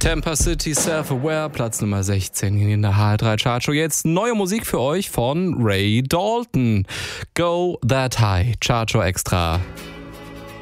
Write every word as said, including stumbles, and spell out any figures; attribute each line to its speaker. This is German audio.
Speaker 1: Tampa City Self-Aware, Platz Nummer sechzehn in der H R drei Chartshow. Jetzt neue Musik für euch von Ray Dalton. Go That High, Chartshow Extra.